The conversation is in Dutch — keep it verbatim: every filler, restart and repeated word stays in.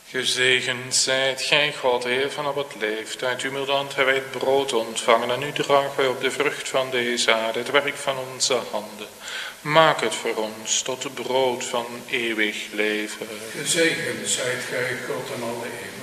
Gezegend zijt gij, God, Heer van op het leeft. Uit uw milde hand hebben wij het brood ontvangen. En nu dragen wij op de vrucht van deze aarde, het werk van onze handen. Maak het voor ons tot het brood van eeuwig leven. Gezegend zijt gij, God en alle eeuwen.